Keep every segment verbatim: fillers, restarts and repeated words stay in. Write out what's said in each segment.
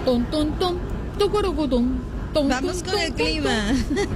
Tum, tum, tum, tucurucutum, tum, Vamos tum, con tum, el tum, clima.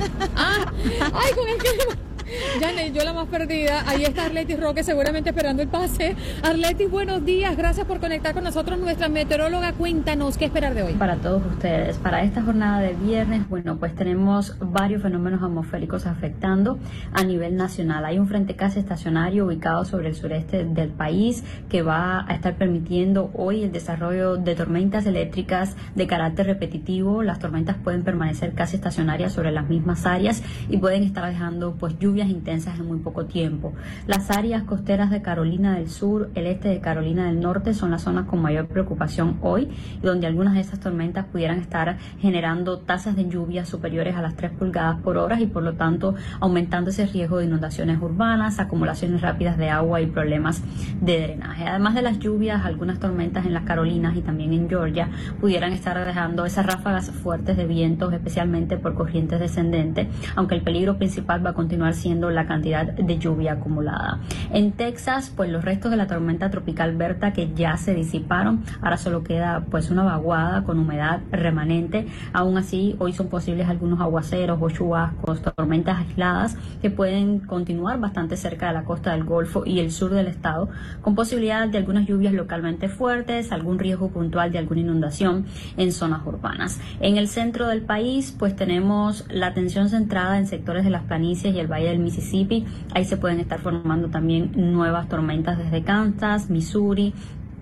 Ah, ay, con el clima. Janet, yo la más perdida. Ahí está Arletis Roque, seguramente esperando el pase. Arletis, buenos días. Gracias por conectar con nosotros. Nuestra meteoróloga, cuéntanos qué esperar de hoy. Para todos ustedes, para esta jornada de viernes, bueno, pues tenemos varios fenómenos atmosféricos afectando a nivel nacional. Hay un frente casi estacionario ubicado sobre el sureste del país que va a estar permitiendo hoy el desarrollo de tormentas eléctricas de carácter repetitivo. Las tormentas pueden permanecer casi estacionarias sobre las mismas áreas y pueden estar dejando pues lluvias intensas en muy poco tiempo. Las áreas costeras de Carolina del Sur, el este de Carolina del Norte son las zonas con mayor preocupación hoy, donde algunas de esas tormentas pudieran estar generando tasas de lluvia superiores a las tres pulgadas por hora y por lo tanto aumentando ese riesgo de inundaciones urbanas, acumulaciones rápidas de agua y problemas de drenaje. Además de las lluvias, algunas tormentas en las Carolinas y también en Georgia pudieran estar dejando esas ráfagas fuertes de vientos, especialmente por corrientes descendentes, aunque el peligro principal va a continuar siendo la cantidad de lluvia acumulada. En Texas, pues los restos de la tormenta tropical Berta que ya se disiparon, ahora solo queda pues una vaguada con humedad remanente. Aún así, hoy son posibles algunos aguaceros o chubascos, tormentas aisladas que pueden continuar bastante cerca de la costa del Golfo y el sur del estado, con posibilidad de algunas lluvias localmente fuertes, algún riesgo puntual de alguna inundación en zonas urbanas. En el centro del país, pues tenemos la atención centrada en sectores de las planicies y el valle del Mississippi. Ahí se pueden estar formando también nuevas tormentas desde Kansas, Missouri,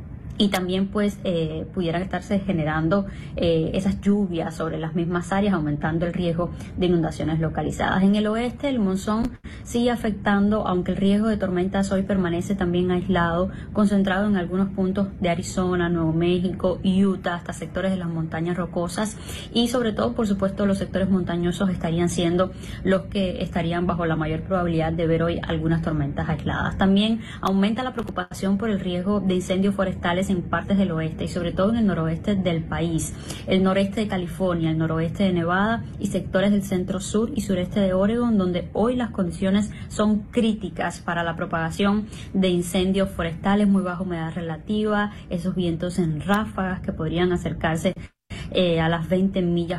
y también pues eh, pudieran estarse generando eh, esas lluvias sobre las mismas áreas, aumentando el riesgo de inundaciones localizadas. En el oeste, el monzón sigue afectando, aunque el riesgo de tormentas hoy permanece también aislado, concentrado en algunos puntos de Arizona, Nuevo México, Utah, hasta sectores de las montañas rocosas, y sobre todo, por supuesto, los sectores montañosos estarían siendo los que estarían bajo la mayor probabilidad de ver hoy algunas tormentas aisladas. También aumenta la preocupación por el riesgo de incendios forestales en partes del oeste y sobre todo en el noroeste del país, el noreste de California, el noroeste de Nevada y sectores del centro sur y sureste de Oregon, donde hoy las condiciones son críticas para la propagación de incendios forestales, muy baja humedad relativa, esos vientos en ráfagas que podrían acercarse eh, a las veinte millas